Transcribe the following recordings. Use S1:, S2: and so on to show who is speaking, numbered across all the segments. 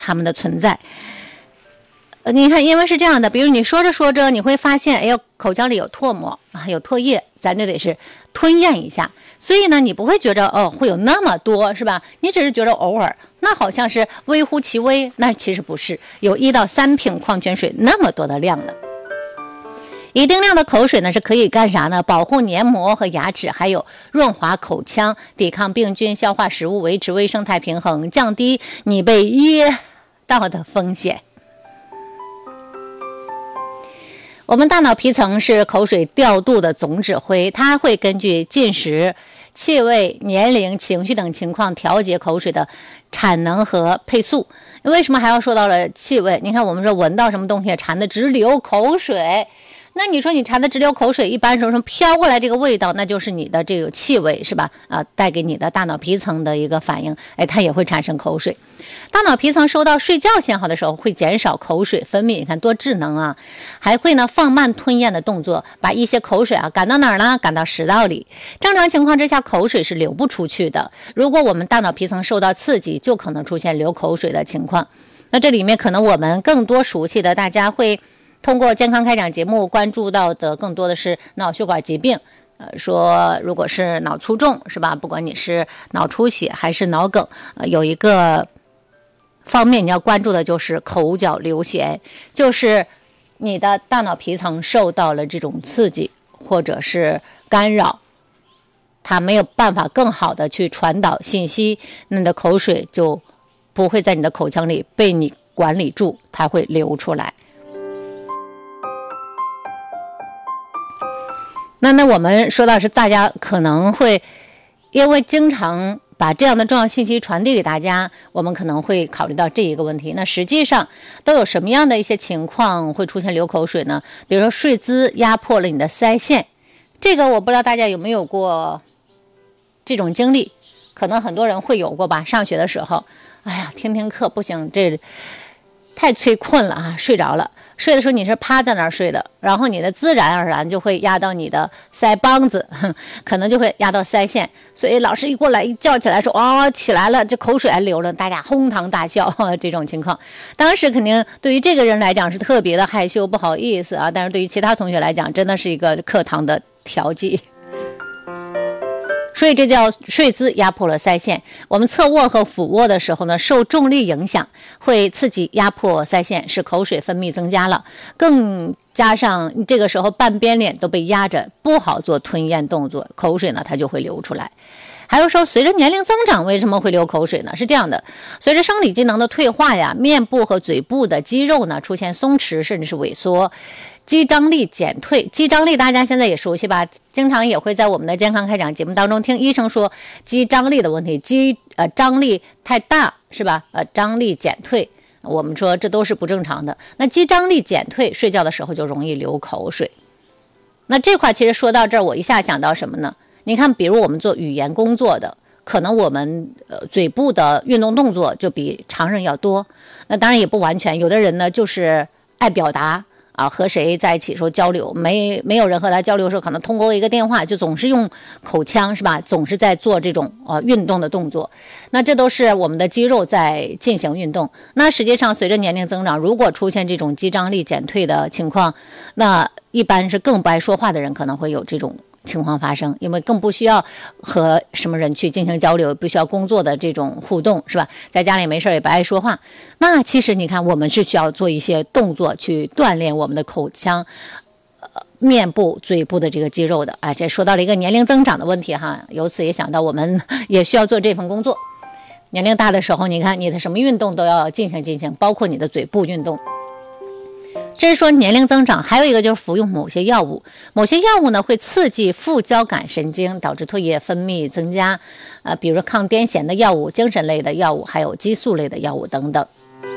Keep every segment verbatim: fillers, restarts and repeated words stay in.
S1: 它们的存在。呃，你看，因为是这样的，比如你说着说着，你会发现，哎呦，口腔里有唾沫啊，有唾液，咱就得是吞咽一下。所以呢，你不会觉着哦会有那么多，是吧？你只是觉得偶尔，那好像是微乎其微，那其实不是，有一到三瓶矿泉水那么多的量的。一定量的口水呢是可以干啥呢？保护黏膜和牙齿，还有润滑口腔，抵抗病菌，消化食物，维持胃生态平衡，降低你被噎到的风险。我们大脑皮层是口水调度的总指挥，它会根据进食、气味、年龄、情绪等情况调节口水的产能和配速。为什么还要说到了气味？你看我们说闻到什么东西馋得直流口水，那你说你馋得直流口水，一般时候飘过来这个味道，那就是你的这种气味，是吧？啊，带给你的大脑皮层的一个反应，哎，它也会产生口水。大脑皮层收到睡觉信号的时候，会减少口水分泌，你看多智能啊！还会呢放慢吞咽的动作，把一些口水啊赶到哪儿呢？赶到食道里。正常情况之下，口水是流不出去的。如果我们大脑皮层受到刺激，就可能出现流口水的情况。那这里面可能我们更多熟悉的，大家会通过健康开讲节目关注到的更多的是脑血管疾病，呃，说如果是脑卒中，是吧？不管你是脑出血还是脑梗，呃，有一个方面你要关注的就是口角流涎，就是你的大脑皮层受到了这种刺激或者是干扰，它没有办法更好的去传导信息，那你的口水就不会在你的口腔里被你管理住，它会流出来。那那我们说到是大家可能会因为经常把这样的重要信息传递给大家，我们可能会考虑到这一个问题。那实际上都有什么样的一些情况会出现流口水呢？比如说睡姿压迫了你的腮腺，这个我不知道大家有没有过这种经历，可能很多人会有过吧。上学的时候，哎呀，听听课不行，这太催困了啊，睡着了。睡的时候你是趴在那儿睡的，然后你的自然而然就会压到你的腮帮子，可能就会压到腮腺，所以老师一过来一叫起来说哦起来了，这口水还流了，大家哄堂大笑这种情况。当时肯定对于这个人来讲是特别的害羞不好意思啊，但是对于其他同学来讲真的是一个课堂的调剂。所以这叫睡姿压迫了腮腺。我们侧卧和俯卧的时候呢，受重力影响会刺激压迫腮腺，使口水分泌增加了，更加上这个时候半边脸都被压着，不好做吞咽动作，口水呢它就会流出来。还有说随着年龄增长为什么会流口水呢？是这样的，随着生理机能的退化呀，面部和嘴部的肌肉呢出现松弛甚至是萎缩，肌张力减退。肌张力大家现在也熟悉吧，经常也会在我们的健康开讲节目当中听医生说肌张力的问题，肌呃张力太大，是吧？呃张力减退，我们说这都是不正常的。那肌张力减退，睡觉的时候就容易流口水。那这块其实说到这儿，我一下想到什么呢？你看比如我们做语言工作的，可能我们呃嘴部的运动动作就比常人要多。那当然也不完全，有的人呢就是爱表达啊，和谁在一起时候交流，没没有人和他交流的时候，可能通过一个电话就总是用口腔，是吧？总是在做这种呃运动的动作。那这都是我们的肌肉在进行运动。那实际上随着年龄增长，如果出现这种肌张力减退的情况，那一般是更不爱说话的人可能会有这种情况发生，因为更不需要和什么人去进行交流，不需要工作的这种互动，是吧？在家里没事也不爱说话。那其实你看我们是需要做一些动作去锻炼我们的口腔、呃、面部、嘴部的这个肌肉的。哎，这说到了一个年龄增长的问题哈，由此也想到我们也需要做这份工作。年龄大的时候，你看你的什么运动都要进行进行，包括你的嘴部运动。这是说年龄增长，还有一个就是服用某些药物，某些药物呢会刺激副交感神经，导致唾液分泌增加，呃，比如抗癫痫的药物、精神类的药物，还有激素类的药物等等。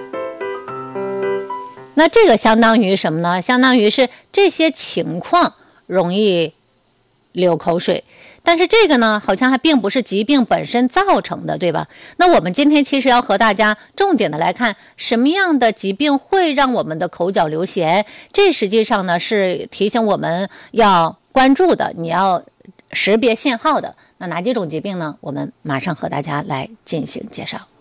S1: 那这个相当于什么呢？相当于是这些情况容易流口水，但是这个呢好像还并不是疾病本身造成的，对吧？那我们今天其实要和大家重点的来看什么样的疾病会让我们的口角流涎，这实际上呢是提醒我们要关注的，你要识别信号的。那哪几种疾病呢？我们马上和大家来进行介绍。